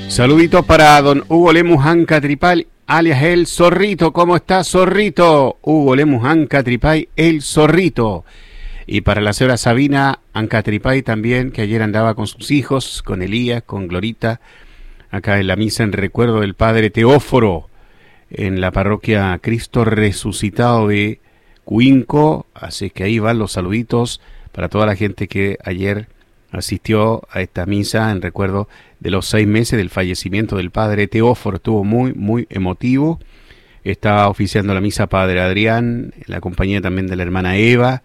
Saluditos para don Hugo Lemus Ancatripay, alias El Zorrito. ¿Cómo está, Zorrito? Hugo Lemus Ancatripay, El Zorrito. Y para la señora Sabina Ancatripay también, que ayer andaba con sus hijos, con Elías, con Glorita, acá en la misa en recuerdo del padre Teóforo, en la parroquia Cristo Resucitado de Cuinco. Así que ahí van los saluditos para toda la gente que ayer asistió a esta misa en recuerdo de los 6 meses del fallecimiento del padre Teóforo. Estuvo muy emotivo. Estaba oficiando la misa padre Adrián, en la compañía también de la hermana Eva,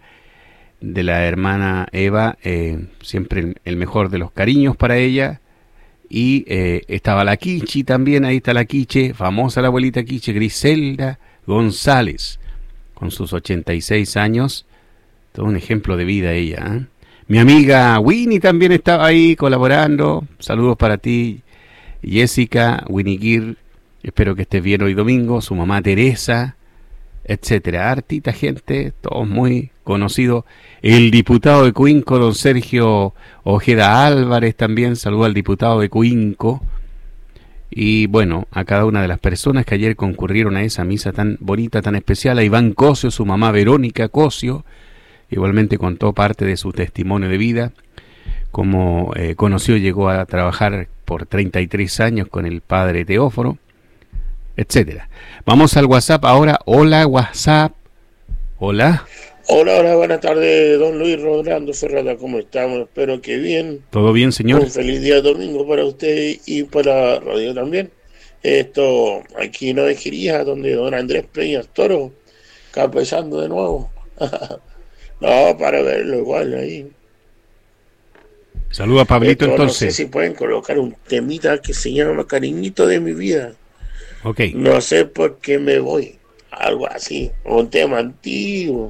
siempre el mejor de los cariños para ella. Y estaba la Quiche también, ahí está la Quiche, famosa la abuelita Quiche, Griselda González, con sus 86 años, todo un ejemplo de vida ella, ¿eh? Mi amiga Winnie también estaba ahí colaborando. Saludos para ti, Jessica, Winnie Gir. Espero que estés bien hoy domingo. Su mamá Teresa, etcétera. Hartita gente, todos muy conocidos. El diputado de Cuinco, don Sergio Ojeda Álvarez también. Saludos al diputado de Cuinco. Y bueno, a cada una de las personas que ayer concurrieron a esa misa tan bonita, tan especial. A Iván Cosio, su mamá Verónica Cosio. Igualmente contó parte de su testimonio de vida, como conoció, llegó a trabajar por 33 años con el padre Teóforo, etcétera. Vamos al WhatsApp ahora. Hola, WhatsApp. Hola. Hola, buenas tardes, don Luis Rolando Ferrada, ¿cómo estamos? Espero que bien. ¿Todo bien, señor? Un feliz día domingo para usted y para la radio también. Aquí en Ovejería, donde don Andrés Peñas Toro, capezando de nuevo. No, para verlo igual ahí. Saluda a Pablito entonces. No sé si pueden colocar un temita que se llama Cariñito de mi vida. Ok. No sé por qué me voy. Algo así. Un tema antiguo.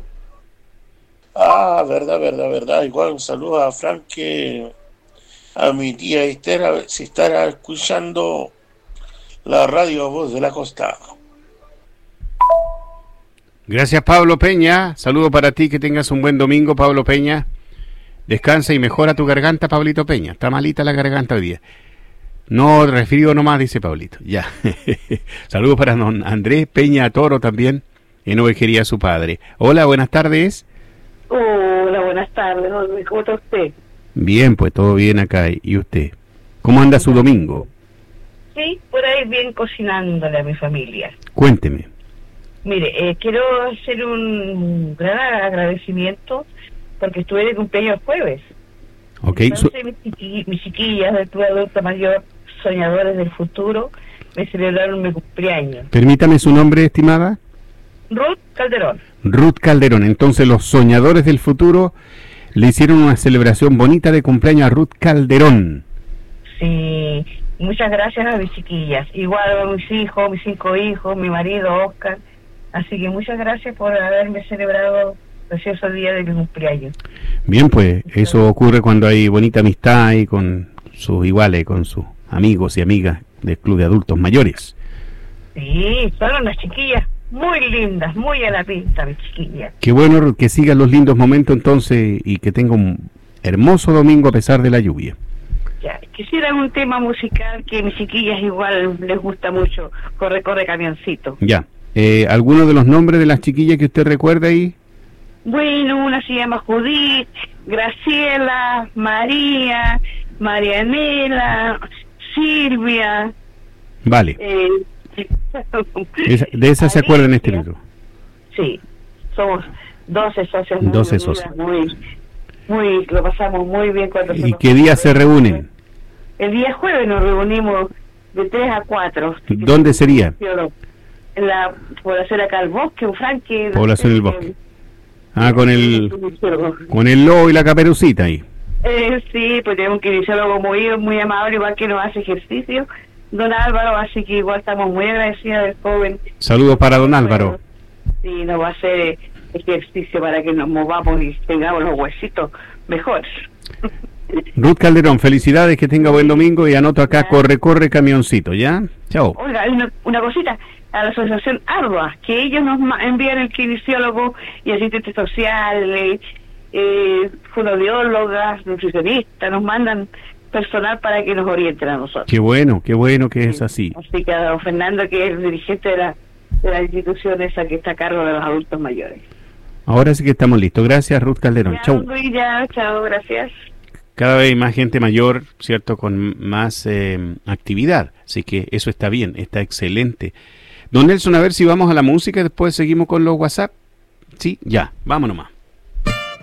Verdad. Igual un saludo a Frank, a mi tía Esther, a ver si estará escuchando la radio Voz de la Costa. Gracias, Pablo Peña. Saludo para ti, que tengas un buen domingo, Pablo Peña. Descansa y mejora tu garganta, Pablito Peña. Está malita la garganta hoy día. No, resfrío nomás, dice Pablito. Ya. Saludos para don Andrés Peña Toro también, en Ovejería su padre. Hola, buenas tardes. Hola, buenas tardes. ¿Cómo está usted? Bien, pues todo bien acá. ¿Y usted? ¿Cómo anda su domingo? Sí, por ahí bien cocinándole a mi familia. Cuénteme. Mire, quiero hacer un gran agradecimiento porque estuve de cumpleaños jueves. Ok. Entonces mis chiquillas del Club Adulto Mayor, Soñadores del Futuro, me celebraron mi cumpleaños. Permítame su nombre, estimada. Ruth Calderón. Ruth Calderón. Entonces los Soñadores del Futuro le hicieron una celebración bonita de cumpleaños a Ruth Calderón. Sí, muchas gracias a mis chiquillas. Igual a mis hijos, mis 5 hijos, mi marido Oscar. Así que muchas gracias por haberme celebrado el precioso día de mi cumpleaños. Bien, pues eso ocurre cuando hay bonita amistad y con sus iguales, con sus amigos y amigas del Club de Adultos Mayores. Sí, son unas chiquillas muy lindas, muy a la pinta, mis chiquillas. Qué bueno que sigan los lindos momentos entonces y que tenga un hermoso domingo a pesar de la lluvia. Ya, quisiera un tema musical que a mis chiquillas igual les gusta mucho, Corre, corre, camioncito. Ya. ¿Alguno de los nombres de las chiquillas que usted recuerda ahí? Bueno, una se llama Judith, Graciela, María, Marianela, Silvia. Vale. De esas se acuerdan este libro. Sí, somos 12 socios. 12 socios. Lo pasamos muy bien cuando... ¿Y qué día se reúnen? El día jueves nos reunimos de 3 a 4. ¿Dónde sería? En la población acá al bosque, un franque. Población del bosque. Con el lobo y la caperucita ahí. Sí, pues tenemos un kinesiólogo muy amable, igual que nos hace ejercicio, don Álvaro, así que igual estamos muy agradecidos del joven. Saludos para don Álvaro. Sí, nos va a hacer ejercicio para que nos movamos y tengamos los huesitos mejores. Ruth Calderón, felicidades, que tenga buen domingo y anoto acá, corre, camioncito, ¿ya? Chao. Oiga, hay una cosita, a la asociación Ardua, que ellos nos envían el kinesiólogo y asistente social, fonoaudiólogas, nutricionistas, nos mandan personal para que nos orienten a nosotros. Qué bueno que es así. Así que a don Fernando, que es el dirigente de la institución esa que está a cargo de los adultos mayores. Ahora sí que estamos listos. Gracias, Ruth Calderón. Chau. Chao, gracias. Cada vez hay más gente mayor, ¿cierto? Con más actividad. Así que eso está bien, está excelente. Don Nelson, a ver si vamos a la música y después seguimos con los WhatsApp. Sí, ya, vámonos más.